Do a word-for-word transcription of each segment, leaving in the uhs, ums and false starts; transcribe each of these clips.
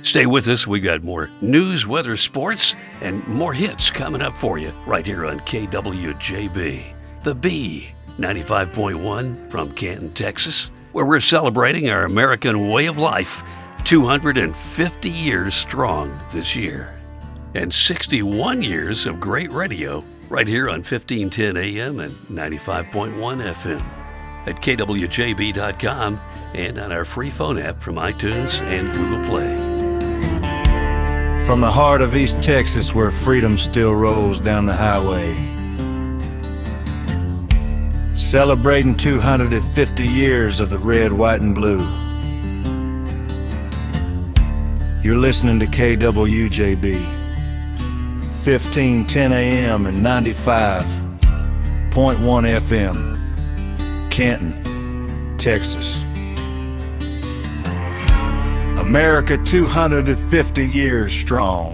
Stay with us. We've got more news, weather, sports, and more hits coming up for you right here on K W J B. The B, ninety-five point one from Canton, Texas, where we're celebrating our American way of life, two hundred fifty years strong this year. And sixty-one years of great radio right here on fifteen ten A M and ninety-five point one F M. At K W J B dot com and on our free phone app from iTunes and Google Play. From the heart of East Texas, where freedom still rolls down the highway, celebrating two hundred fifty years of the red, white, and blue. You're listening to K W J B, fifteen ten A M and ninety-five point one F M, Canton, Texas. America two hundred fifty years strong.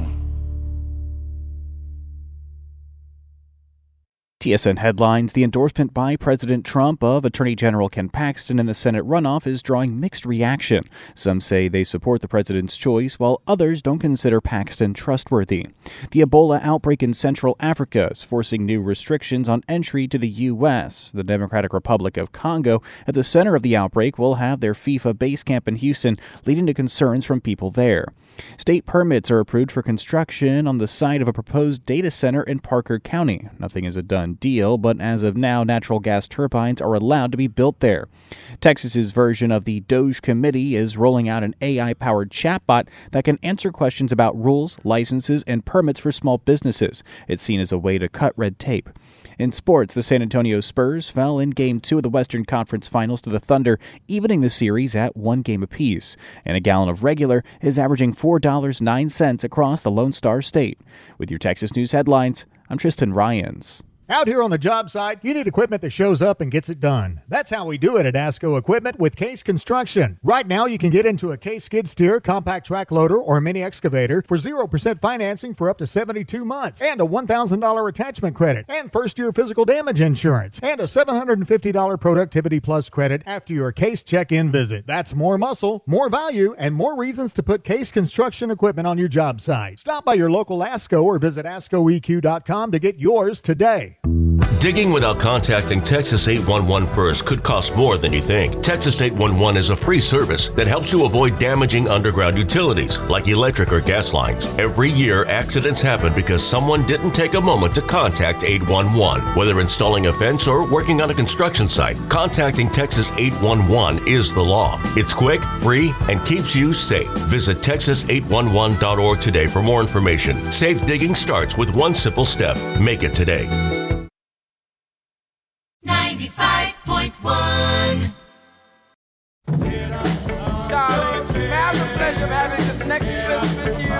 T S N headlines: the endorsement by President Trump of Attorney General Ken Paxton in the Senate runoff is drawing mixed reaction. Some say they support the president's choice, while others don't consider Paxton trustworthy. The Ebola outbreak in Central Africa is forcing new restrictions on entry to the U S. The Democratic Republic of Congo, at the center of the outbreak, will have their FIFA base camp in Houston, leading to concerns from people there. State permits are approved for construction on the site of a proposed data center in Parker County. Nothing is a done deal, but as of now, natural gas turbines are allowed to be built there. Texas's version of the DOGE committee is rolling out an A I-powered chatbot that can answer questions about rules, licenses, and permits for small businesses. It's seen as a way to cut red tape. In sports, the San Antonio Spurs fell in Game two of the Western Conference Finals to the Thunder, evening the series at one game apiece. And a gallon of regular is averaging four dollars and nine cents across the Lone Star State. With your Texas News headlines, I'm Tristan Ryans. Out here on the job site, you need equipment that shows up and gets it done. That's how we do it at ASCO Equipment with Case Construction. Right now, you can get into a Case skid steer, compact track loader, or mini excavator for zero percent financing for up to seventy-two months, and a one thousand dollars attachment credit, and first-year physical damage insurance, and a seven hundred fifty dollars Productivity Plus credit after your Case check-in visit. That's more muscle, more value, and more reasons to put Case Construction equipment on your job site. Stop by your local ASCO or visit asco e q dot com to get yours today. Digging without contacting Texas eight one one first could cost more than you think. Texas eight one one is a free service that helps you avoid damaging underground utilities like electric or gas lines. Every year, accidents happen because someone didn't take a moment to contact eight one one. Whether installing a fence or working on a construction site, contacting Texas eight one one is the law. It's quick, free, and keeps you safe. Visit texas eight one one dot org today for more information. Safe digging starts with one simple step. Make it today. ninety-five point one. Darling, may I have the pleasure of having this next Christmas with you?